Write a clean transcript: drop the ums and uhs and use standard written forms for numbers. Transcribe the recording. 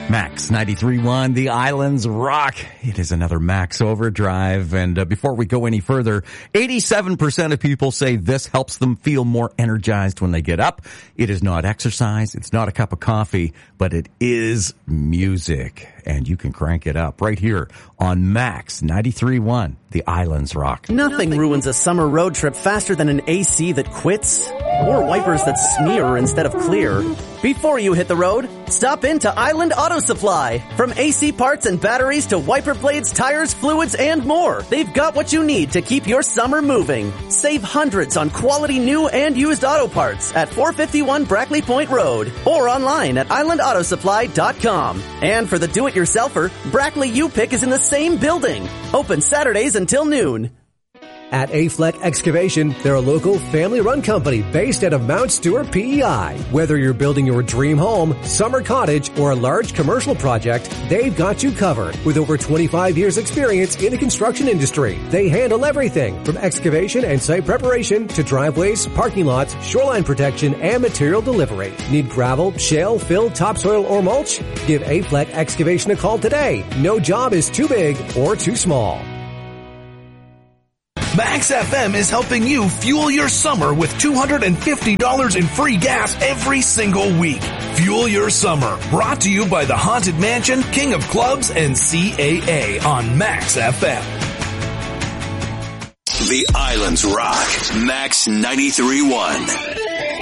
Max 93.1, the Islands Rock. It is another Max Overdrive. And before we go any further, 87% of people say this helps them feel more energized when they get up. It is not exercise. It's not a cup of coffee, but it is music. And you can crank it up right here on Max 93.1, the Islands Rock. Nothing ruins a summer road trip faster than an AC that quits or wipers that smear instead of clear. Before you hit the road, stop into Island Auto Supply. From AC parts and batteries to wiper blades, tires, fluids, and more, they've got what you need to keep your summer moving. Save hundreds on quality new and used auto parts at 451 Brackley Point Road or online at islandautosupply.com. And for the do-it-yourselfer, Brackley U-Pick is in the same building. Open Saturdays until noon. At Afleck Excavation, they're a local family-run company based out of Mount Stewart, PEI. Whether you're building your dream home, summer cottage, or a large commercial project, they've got you covered. With over 25 years experience in the construction industry, they handle everything from excavation and site preparation to driveways, parking lots, shoreline protection, and material delivery. Need gravel, shale, fill, topsoil, or mulch? Give Afleck Excavation a call today. No job is too big or too small. Max FM is helping you fuel your summer with $250 in free gas every single week. Fuel your summer. Brought to you by the Haunted Mansion, King of Clubs, and CAA on Max FM. The Islands Rock. Max 93.1.